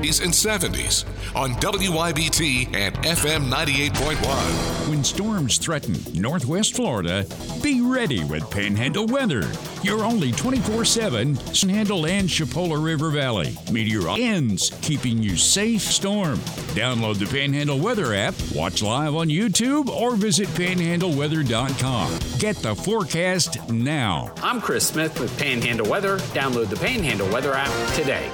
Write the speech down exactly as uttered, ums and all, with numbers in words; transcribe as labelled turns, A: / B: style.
A: and seventies on W I B T and F M ninety-eight point one.
B: When storms threaten Northwest Florida, be ready with Panhandle Weather. Your only twenty-four seven Panhandle and Chipola River Valley meteor ends, keeping you safe storm. Download the Panhandle Weather app, watch live on YouTube, or visit panhandle weather dot com. Get the forecast now.
C: I'm Chris Smith with Panhandle Weather. Download the Panhandle Weather app today.